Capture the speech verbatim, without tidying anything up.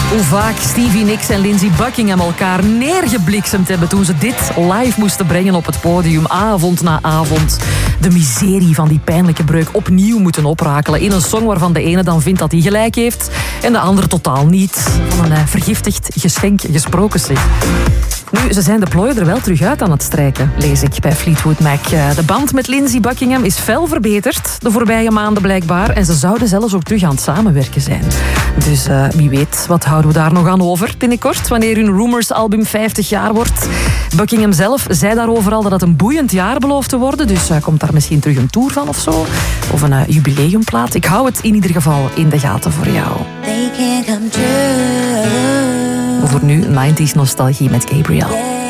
Hoe vaak Stevie Nicks en Lindsey Buckingham elkaar neergebliksemd hebben toen ze dit live moesten brengen op het podium, avond na avond. De miserie van die pijnlijke breuk opnieuw moeten oprakelen in een song waarvan de ene dan vindt dat hij gelijk heeft en de andere totaal niet. Van een uh, vergiftigd geschenk gesproken zeg. Nu, ze zijn de plooien er wel terug uit aan het strijken, lees ik bij Fleetwood Mac. De band met Lindsey Buckingham is fel verbeterd de voorbije maanden blijkbaar. En ze zouden zelfs ook terug aan het samenwerken zijn. Dus uh, wie weet, wat houden we daar nog aan over binnenkort, wanneer hun Rumours-album vijftig jaar wordt. Buckingham zelf zei daarover al dat het een boeiend jaar belooft te worden. Dus uh, komt daar misschien terug een tour van of zo? Of een uh, jubileumplaat? Ik hou het in ieder geval in de gaten voor jou. They can't come true. Voor nu, nineties nostalgie met Gabriel.